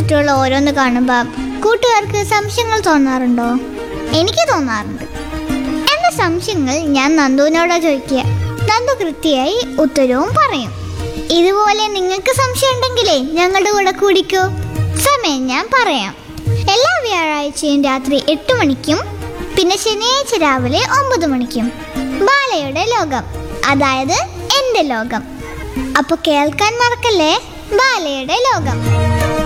ചുറ്റുമുള്ള ഓരോന്ന് കാണുമ്പോൾ കൂട്ടുകാർക്ക് സംശയങ്ങൾ തോന്നാറുണ്ടോ? എനിക്ക് തോന്നാറുണ്ട്. എന്റെ സംശയങ്ങൾ ഞാൻ നന്ദുവിനോടാ ചോദിക്കുക. നന്ദു കൃത്യമായി ഉത്തരവും പറയും. ഇതുപോലെ നിങ്ങൾക്ക് സംശയം ഉണ്ടെങ്കിലേ ഞങ്ങളുടെ കൂടെ കൂടിക്കോ. സമയം ഞാൻ പറയാം. എല്ലാ വ്യാഴാഴ്ചയും രാത്രി 8 മണിക്കും പിന്നെ ശനിയാഴ്ച രാവിലെ 9 മണിക്കും ബാലയുടെ ലോകം, അതായത് എൻ്റെ ലോകം. അപ്പോൾ കേൾക്കാൻ മറക്കല്ലേ, ബാലയുടെ ലോകം.